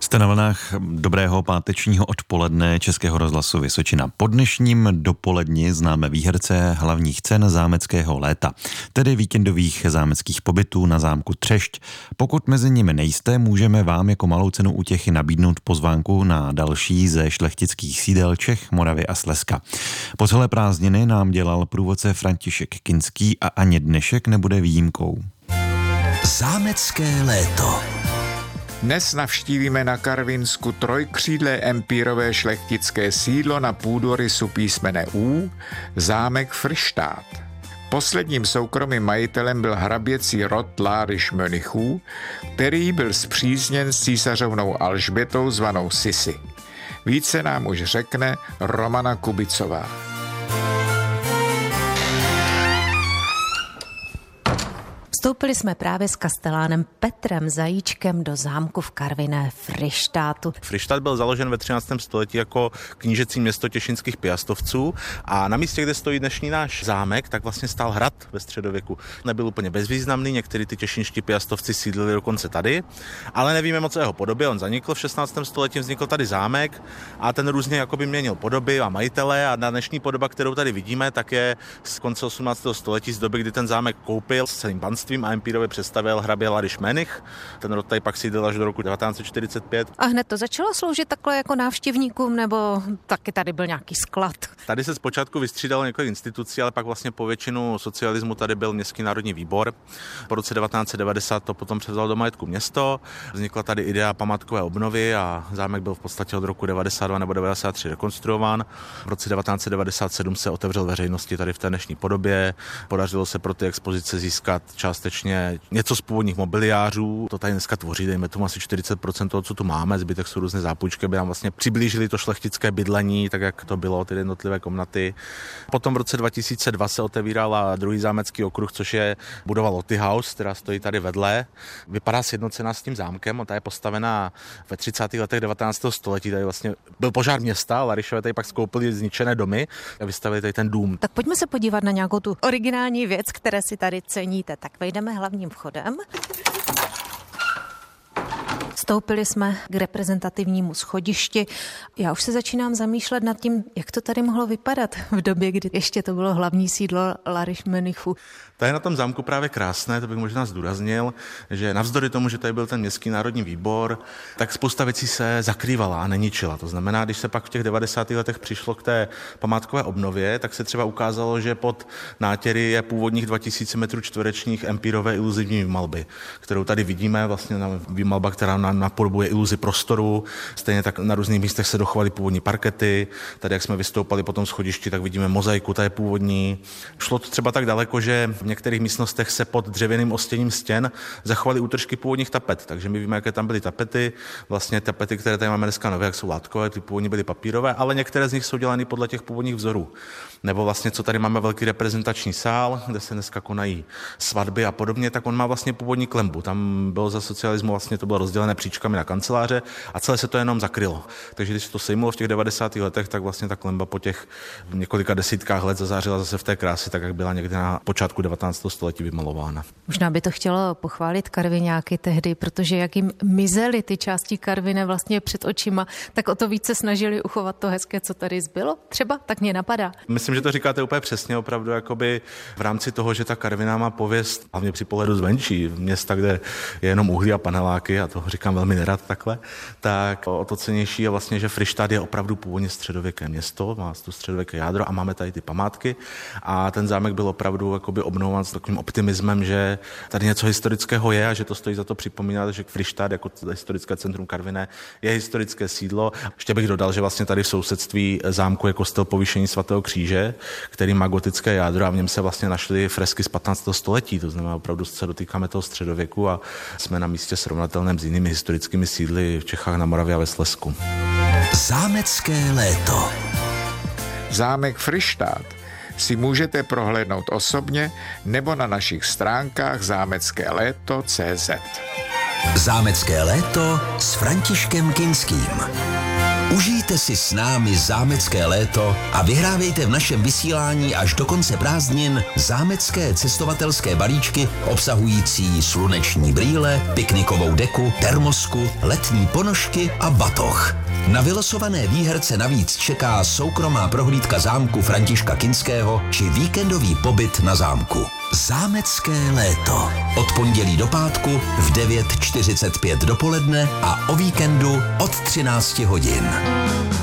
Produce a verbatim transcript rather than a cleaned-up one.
Jste na vlnách dobrého pátečního odpoledne Českého rozhlasu Vysočina. Po dnešním dopoledni známe výherce hlavních cen zámeckého léta, tedy víkendových zámeckých pobytů na zámku Třešť. Pokud mezi nimi nejste, můžeme vám jako malou cenu útěchy nabídnout pozvánku na další ze šlechtických sídel Čech, Moravy a Slezska. Po celé prázdniny nám dělal průvodce František Kinský a ani dnešek nebude výjimkou. Zámecké léto. Dnes navštívíme na Karvinsku trojkřídlé empírové šlechtické sídlo na půdorysu písmene U, zámek Fryštát. Posledním soukromým majitelem byl hraběcí rod Láryš-Mönichů, který byl spřízněn s císařovnou Alžbětou zvanou Sisi. Více nám už řekne Romana Kubicová. Vstoupili jsme právě s kastelánem Petrem Zajíčkem do zámku v Karviné Fryštátu. Fryštát byl založen ve třináctém století jako knížecí město těšinských piastovců a na místě, kde stojí dnešní náš zámek, tak vlastně stál hrad ve středověku. Nebyl úplně bezvýznamný, někteří ty těšinští piastovci sídlili dokonce tady, ale nevíme moc o jeho podobě. On zanikl v šestnáctém století, vznikl tady zámek a ten různě jakoby měnil podoby a majitele a na dnešní podoba, kterou tady vidíme, tak je z konce osmnáctého století, z doby, kdy ten zámek koupil s celým panstvím a empírově představil hrabě Láryš-Mönich. Ten rod tady pak sídlil až do roku devatenáct set čtyřicet pět. A hned to začalo sloužit takhle jako návštěvníkům, nebo taky tady byl nějaký sklad? Tady se zpočátku vystřídalo několik institucí, ale pak vlastně po většinu socialismu tady byl Městský národní výbor. Po roce devatenáct set devadesát to potom převzalo do majetku město. Vznikla tady idea památkové obnovy a zámek byl v podstatě od roku devadesát dva nebo devadesát tři rekonstruován. V roce devatenáct set devadesát sedm se otevřel veřejnosti tady v té dnešní podobě. Podařilo se pro ty expozice získat částečně něco z původních mobiliářů. To tady dneska tvoří, dejme tomu asi čtyřicet procent toho, co tu máme. Zbytek jsou různé zápůjčky, aby nám vlastně přiblížili to šlechtické bydlení, tak jak to bylo, ty jednotlivé komnaty. Potom v roce dva tisíce dva se otevírala druhý zámecký okruh, což je budova Loty House, která stojí tady vedle. Vypadá sjednocená s tím zámkem, ta je postavená ve třicátých letech devatenáctého století. Tady vlastně byl požár města, Láryšové tady pak skoupili zničené domy a vystavili tady ten dům. Tak pojďme se podívat na nějakou tu originální věc, které si tady ceníte. Tak vejdeme hlavním vchodem. Vstoupili jsme k reprezentativnímu schodišti. Já už se začínám zamýšlet nad tím, jak to tady mohlo vypadat v době, kdy ještě to bylo hlavní sídlo Láryš-Mönichů. To je na tom zámku právě krásné, to bych možná zdůraznil, že navzdory tomu, že tady byl ten Městský národní výbor, tak spousta věcí se zakrývala a neničila. To znamená, když se pak v těch devadesátých letech přišlo k té památkové obnově, tak se třeba ukázalo, že pod nátěry je původních dva tisíce metrů čtverečních empírové iluzivní výmalby, kterou tady vidíme, vlastně na výmalba, která napodobuje iluzi prostoru. Stejně tak na různých místech se dochovaly původní parkety. Tady, jak jsme vystoupali po tom schodišti, tak vidíme mozaiku, ta je původní. Šlo to třeba tak daleko, že v některých místnostech se pod dřevěným ostěním stěn zachovaly útržky původních tapet, takže my víme, jaké tam byly tapety. Vlastně tapety, které tady máme dneska nové, jak jsou látkové, ty původní byly papírové, ale některé z nich jsou dělány podle těch původních vzorů. Nebo vlastně, co tady máme velký reprezentační sál, kde se dneska konají svatby a podobně, tak on má vlastně původní klembu. Tam bylo za socialismu vlastně to bylo rozdělené příčkami na kanceláře a celé se to jenom zakrylo. Takže když se to sejmulo v těch devadesátých letech, tak vlastně ta klemba po těch několika desítkách let zazářila zase v té krásě, tak jak byla někdy na počátku devatenáctého století vymalována. Možná by to chtělo pochválit Karviňáky tehdy, protože jak jim mizely ty části Karviné vlastně před očima, tak o to více snažili uchovat to hezké, co tady zbylo. Třeba tak mě napadá. Myslím, že to říkáte úplně přesně, opravdu jakoby v rámci toho, že ta Karviná má pověst, hlavně při pohledu zvenčí, města, kde je jenom uhlí a paneláky, a to říkám velmi nerad takhle, tak o to cennější je vlastně, že Fryštát je opravdu původně středověké město, má to středověké jádro a máme tady ty památky a ten zámek byl opravdu jakoby obnovován s takovým optimismem, že tady něco historického je a že to stojí za to připomínat, že Fryštát jako historické centrum Karviné je historické sídlo. Ještě bych dodal, že vlastně tady v sousedství zámku je kostel Povýšení svatého kříže, který má gotické jádro a v něm se vlastně našly fresky z patnáctého století, to znamená opravdu se dotýkáme toho středověku a jsme na místě srovnatelném s jinými historickými sídly v Čechách, na Moravě a ve Slezsku. Zámecké léto. Zámek Fryštát si můžete prohlédnout osobně nebo na našich stránkách zámecké léto tečka cé zet. Zámecké léto s Františkem Kinským. Užijte si s námi zámecké léto a vyhrávejte v našem vysílání až do konce prázdnin zámecké cestovatelské balíčky obsahující sluneční brýle, piknikovou deku, termosku, letní ponožky a batoh. Na vylosované výherce navíc čeká soukromá prohlídka zámku Františka Kinského či víkendový pobyt na zámku. Zámecké léto. Od pondělí do pátku v devět čtyřicet pět dopoledne a o víkendu od třináct hodin.